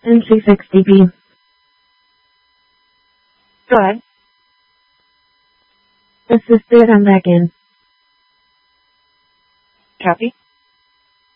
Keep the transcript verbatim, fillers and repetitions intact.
N C sixty B. Go ahead. Assisted, I'm back in. Copy.